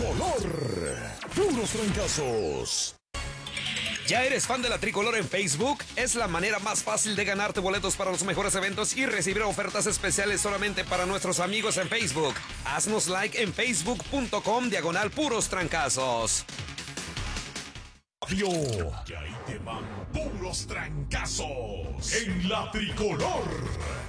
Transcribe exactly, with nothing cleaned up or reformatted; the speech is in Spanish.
Tricolor. Puros trancazos. ¿Ya eres fan de la Tricolor en Facebook? Es la manera más fácil de ganarte boletos para los mejores eventos y recibir ofertas especiales solamente para nuestros amigos en Facebook. Haznos like en facebook.com diagonal puros trancazos. Y ahí te van puros trancazos en la Tricolor.